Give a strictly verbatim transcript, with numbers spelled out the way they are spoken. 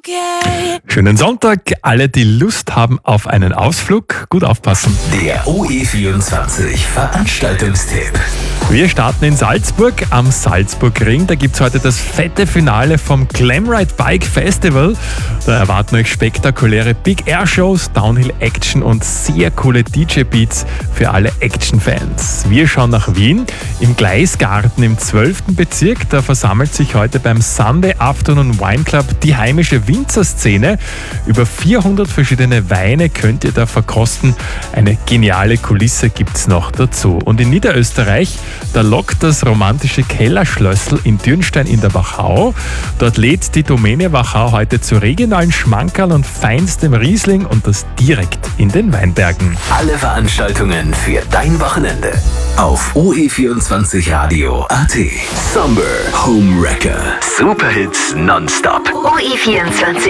Schönen Sonntag. Alle, die Lust haben auf einen Ausflug, gut aufpassen. Der O E vierundzwanzig Veranstaltungstipp. Wir starten in Salzburg am Salzburgring. Da gibt es heute das fette Finale vom Glamride Bike Festival. Da erwarten euch spektakuläre Big Air Shows, Downhill Action und sehr coole D J Beats für alle Action-Fans. Wir schauen nach Wien. Im Gleisgarten im zwölften Bezirk. Da versammelt sich heute beim Sunday Afternoon Wine Club die heimische Winzerszene. Über vierhundert verschiedene Weine könnt ihr da verkosten. Eine geniale Kulisse gibt's noch dazu. Und in Niederösterreich, da lockt das romantische Kellerschlössl in Dürnstein in der Wachau. Dort lädt die Domäne Wachau heute zu regionalen Schmankerl und feinstem Riesling und das direkt in den Weinbergen. Alle Veranstaltungen für dein Wochenende auf O E vierundzwanzig Radio Punkt A T. Summer Home Wrecker. Superhits nonstop. O E vierundzwanzig.